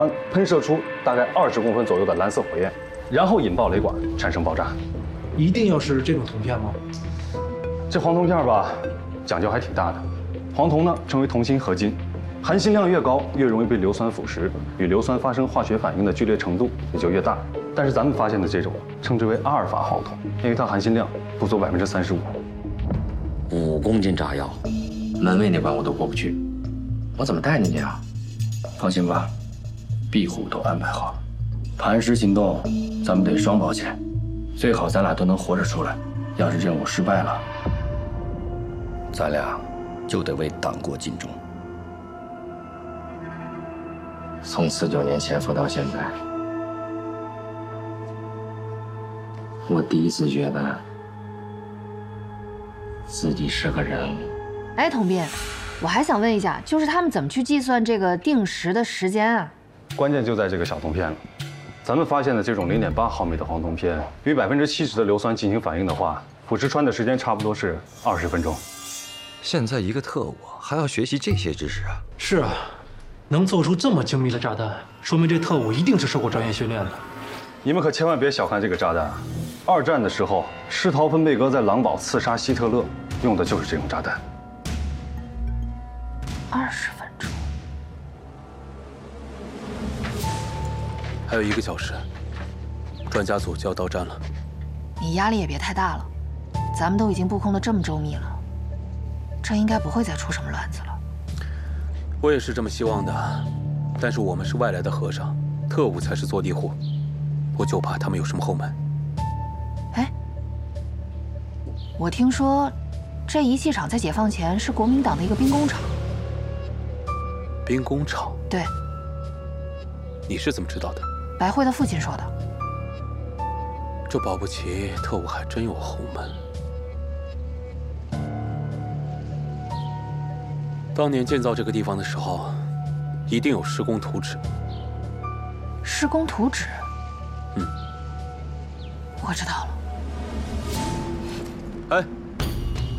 喷射出大概20公分左右的蓝色火焰，然后引爆雷管产生爆炸。 一定要是这种铜片吗？ 这黄铜片吧，讲究还挺大的。黄铜呢称为铜锌合金，含锌量越高，越容易被硫酸腐蚀，与硫酸发生化学反应的剧烈程度也就越大。但是咱们发现的这种称之为阿尔法黄铜，因为它含锌量不足35%。 5公斤炸药，门卫那关我都过不去，我怎么带你去啊？放心吧，庇护都安排好了。磐石行动，咱们得双保险，最好咱俩都能活着出来。要是任务失败了，咱俩就得为党国尽忠。从49年前赴到现在，我第一次觉得自己是个人物。 哎，童斌，我还想问一下，就是他们怎么去计算这个定时的时间啊？ 关键就在这个小铜片了。咱们发现的这种0.8毫米的黄铜片，与70%的硫酸进行反应的话，腐蚀穿的时间差不多是20分钟。 现在一个特务还要学习这些知识啊？ 是啊，能做出这么精密的炸弹，说明这特务一定是受过专业训练的。 你们可千万别小看这个炸弹啊！2战的时候，施陶芬贝格在狼堡刺杀希特勒，用的就是这种炸弹。 20分钟。 还有1个小时，专家组就要到站了。 你压力也别太大了，咱们都已经布控的这么周密了，这应该不会再出什么乱子了。 我也是这么希望的，但是我们是外来的和尚，特务才是坐地户，我就怕他们有什么后门。 哎，我听说这仪器厂在解放前是国民党的一个兵工厂。 兵工厂？ 对。 你是怎么知道的？ 白慧的父亲说的。 这保不齐特务还真有后门。当年建造这个地方的时候，一定有施工图纸。 施工图纸？ 嗯， 我知道了。 哎。